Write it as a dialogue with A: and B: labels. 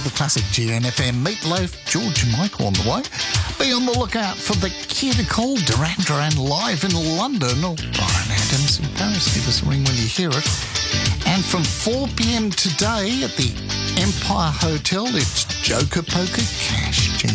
A: the classic GNFM Meatloaf, George and Michael on the way. Be on the lookout for the Kid Cole, Duran Duran live in London, or Bryan Adams in Paris. Give us a ring when you hear it. And from 4 p.m. today at the Empire Hotel, it's Joker Poker Cash.